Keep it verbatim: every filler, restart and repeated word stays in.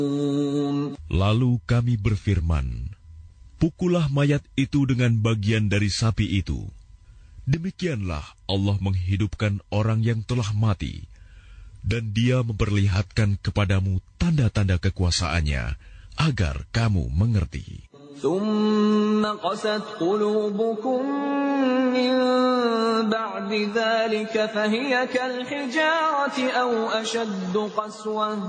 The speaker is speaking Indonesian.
Lalu kami berfirman, pukullah mayat itu dengan bagian dari sapi itu. Demikianlah Allah menghidupkan orang yang telah mati, dan Dia memperlihatkan kepadamu tanda-tanda kekuasaannya, agar kamu mengerti. ثُمَّ قَسَتْ قُلُوبُكُم مِّن بَعْدِ ذَلِكَ فَهِيَ كَالْحِجَارَةِ أَوْ أَشَدُّ قَسْوَةً